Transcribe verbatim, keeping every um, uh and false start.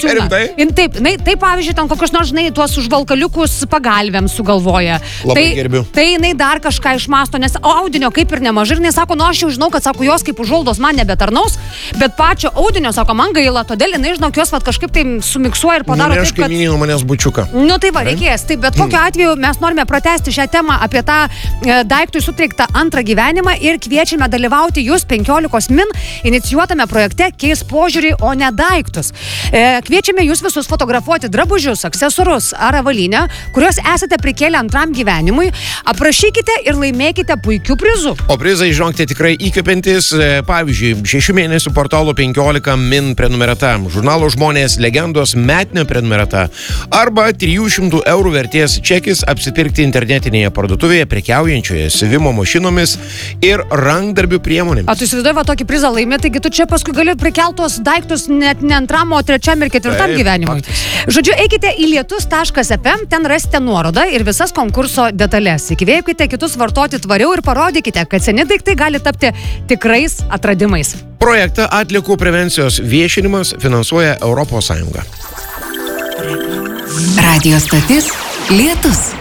Rimtai? In, taip, na, taip, pavyzdžiui, ten kokius nors, žinai, tuos užvalkaliukus pagalbėms sugalvoja. Labai tai, gerbiu. Tai jinai dar kažką išmasto, nes audinio kaip ir nemažai. Ir jinai sako, nu aš jau žinau, kad sako, jos kaip užvaldos man nebetarnaus, bet pačio audinio, sako, man gaila, todėl jinai, žinau, jos vat, kažkaip tai sumiksuoja ir padaro nu, taip, kad... Kaimyninų manęs bučiuką. Nu tai va, reikės. Taip, bet kokiu atveju mes norime pratęsti šią temą apie tą e, daiktui suteiktą antrą gyvenimą ir kviečiame dalyvauti jūs penkiolikos min inicijuotame projekte Keis požiūrį, o ne daiktus. E, kviečiame jūs visus fotografuoti drabužius, aksesuarus ar avalynę, kuriuos esate prikėlę antram gyvenimui. Aprašykite ir laimėkite puikių prizų. O prizai, žinokite, tikrai įkvepiantis. Pavyzdžiui, šešių mėnesių portalo penkiolika min prenumerata, žurnalo Žmonės legendos metinė prenumerata arba trijų šimtų eurų vertės čekis apsipirkti internetinėje parduotuvėje prekiaujančioje siuvimo mašinomis ir rankdarbių priemonėmis. A tu įsivaizduoji, va tokį prizą laimė, taigi tu čia paskui gali prikeltos daiktus net ne antram, o trečiam ir ketvirtam Taip, gyvenimui. faktas. Žodžiu, eikite į lietus taškas ef em, ten rasite nuorodą ir visas konkurso detalės. Įkvėpkite kitus vartoti tvariau ir parodykite, kad seni daiktai gali tapti tikrais atradimais. Projektą atliekų prevencijos viešinimas finansuoja Europos Sąjunga. Radio stotis Lietus.